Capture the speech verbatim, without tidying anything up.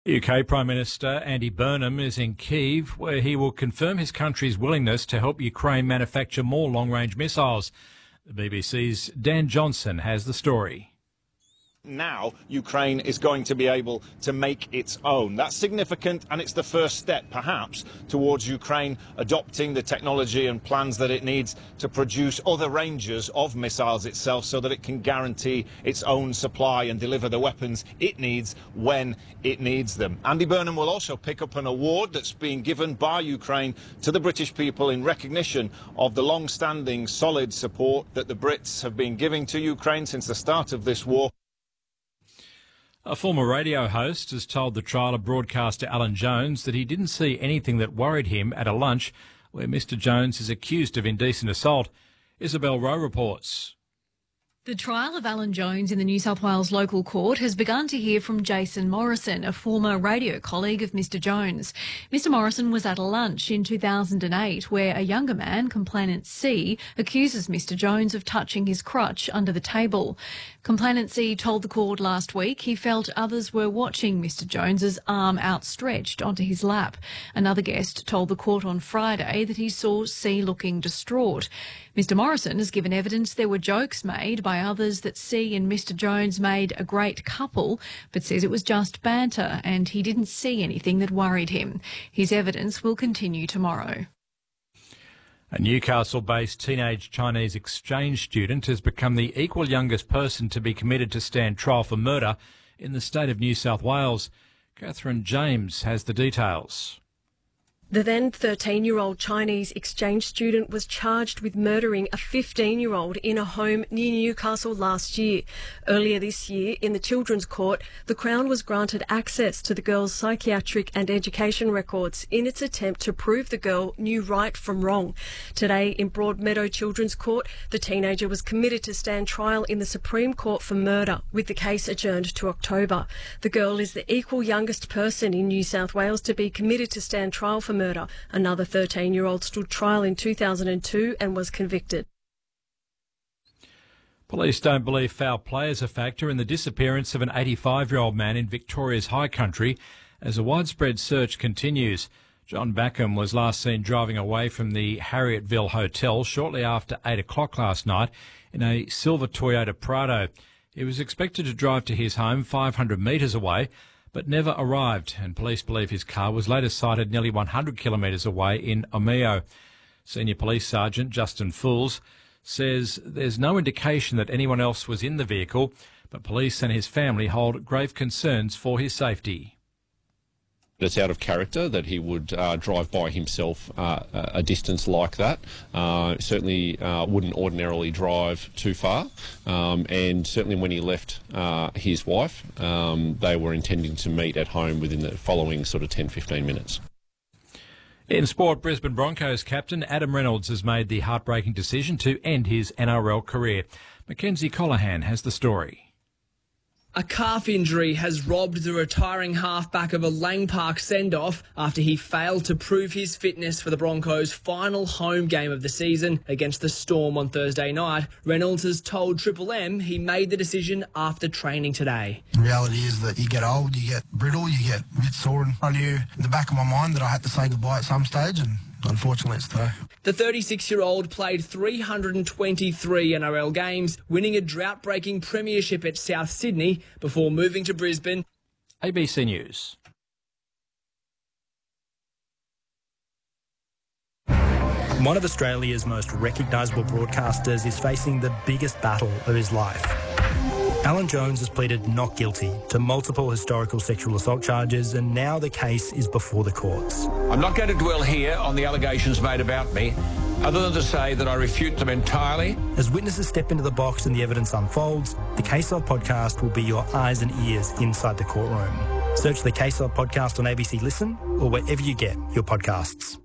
U K Prime Minister Andy Burnham is in Kyiv, where he will confirm his country's willingness to help Ukraine manufacture more long-range missiles. The B B C's Dan Johnson has the story. Now Ukraine is going to be able to make its own. That's significant, and it's the first step, perhaps, towards Ukraine adopting the technology and plans that it needs to produce other ranges of missiles itself so that it can guarantee its own supply and deliver the weapons it needs when it needs them. Andy Burnham will also pick up an award that's being given by Ukraine to the British people in recognition of the long-standing solid support that the Brits have been giving to Ukraine since the start of this war. A former radio host has told the trial of broadcaster Alan Jones that he didn't see anything that worried him at a lunch where Mister Jones is accused of indecent assault. Isabel Rowe reports. The trial of Alan Jones in the New South Wales local court has begun to hear from Jason Morrison, a former radio colleague of Mister Jones. Mister Morrison was at a lunch in two thousand eight where a younger man, complainant C, accuses Mister Jones of touching his crutch under the table. Complainant C told the court last week he felt others were watching Mister Jones's arm outstretched onto his lap. Another guest told the court on Friday that he saw C looking distraught. Mister Morrison has given evidence there were jokes made by others that C and Mister Jones made a great couple, but says it was just banter and he didn't see anything that worried him. His evidence will continue tomorrow. A Newcastle-based teenage Chinese exchange student has become the equal youngest person to be committed to stand trial for murder in the state of New South Wales. Catherine James has the details. The then thirteen-year-old Chinese exchange student was charged with murdering a fifteen-year-old in a home near Newcastle last year. Earlier this year, in the Children's Court, the Crown was granted access to the girl's psychiatric and education records in its attempt to prove the girl knew right from wrong. Today, in Broadmeadow Children's Court, the teenager was committed to stand trial in the Supreme Court for murder, with the case adjourned to October. The girl is the equal youngest person in New South Wales to be committed to stand trial for murder. Murder. Another thirteen-year-old stood trial in two thousand two and was convicted. Police don't believe foul play is a factor in the disappearance of an eighty-five-year-old man in Victoria's High Country as a widespread search continues. John Backham was last seen driving away from the Harrietville Hotel shortly after eight o'clock last night in a silver Toyota Prado. He was expected to drive to his home five hundred metres away, but never arrived, and police believe his car was later sighted nearly one hundred kilometres away in Omeo. Senior Police Sergeant Justin Fools says there's no indication that anyone else was in the vehicle, but police and his family hold grave concerns for his safety. It's out of character that he would uh, drive by himself uh, a distance like that. Uh, certainly uh, wouldn't ordinarily drive too far, um, and certainly when he left uh, his wife, um, they were intending to meet at home within the following sort of ten to fifteen minutes. In sport, Brisbane Broncos captain Adam Reynolds has made the heartbreaking decision to end his N R L career. Mackenzie Colohan has the story. A calf injury has robbed the retiring halfback of a Lang Park send-off after he failed to prove his fitness for the Broncos' final home game of the season against the Storm on Thursday night. Reynolds has told Triple M he made the decision after training today. The reality is that you get old, you get brittle, you get a bit sore, and I knew in the back of my mind that I had to say goodbye at some stage, and unfortunately it's today. The thirty-six-year-old played three hundred twenty-three N R L games, winning a drought-breaking premiership at South Sydney before moving to Brisbane. A B C News. One of Australia's most recognisable broadcasters is facing the biggest battle of his life. Alan Jones has pleaded not guilty to multiple historical sexual assault charges, and now the case is before the courts. I'm not going to dwell here on the allegations made about me, other than to say that I refute them entirely. As witnesses step into the box and the evidence unfolds, the Case Log podcast will be your eyes and ears inside the courtroom. Search the Case Log podcast on A B C Listen or wherever you get your podcasts.